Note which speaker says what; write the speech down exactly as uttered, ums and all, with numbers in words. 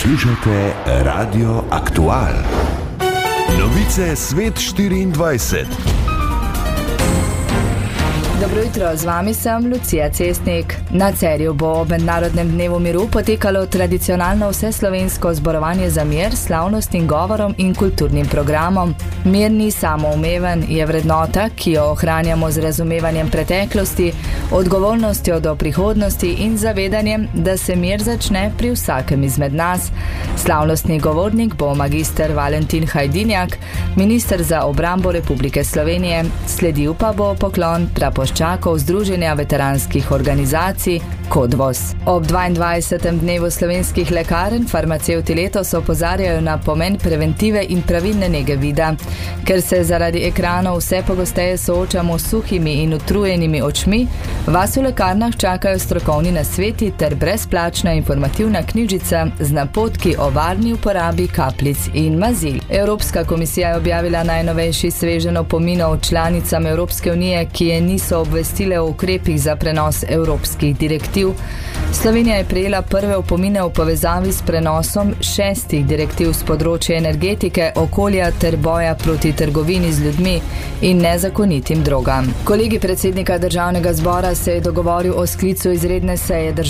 Speaker 1: Poslušajte Radio Aktual. Novice Svet štiriindvajset.
Speaker 2: Dobro jutro, z vami sem Lucija Cestnik. Na Cerju bo ob Mednarodnem dnevu miru potekalo tradicionalno vseslovensko zborovanje za mir, slavnostnim govorom in kulturnim programom. Mir ni samoumeven, je vrednota, ki jo ohranjamo z razumevanjem preteklosti, odgovornostjo do prihodnosti in zavedanjem, da se mir začne pri vsakem izmed nas. Slavnostni govornik bo magister Valentin Hajdinjak, minister za obrambo Republike Slovenije, sledil pa bo poklon prapoščakov Združenja veteranskih organizacij Kodvos. Ob dvaindvajsetem dnevu slovenskih lekarn farmacevti letos opozarjajo na pomen preventive in pravilne nege vida. Ker se zaradi ekranov vse pogosteje soočamo s suhimi in utrujenimi očmi, vas v lekarnah čakajo strokovni nasveti ter brezplačna informativna knjižica z napotki o varni uporabi kapljic in mazil. Evropska komisija je objavila najnovejši sveženj opominov članicam Evropske unije, ki je niso obvestile o ukrepih za prenos evropskih direktiv. Slovenija je prejela prve opomine v povezavi s prenosom šestih direktiv z področja energetike, okolja ter boja proti trgovini z ljudmi in nezakonitim drogam. Kolegi predsednika Državnega zbora se je dogovoril o sklicu izredne seje Državnega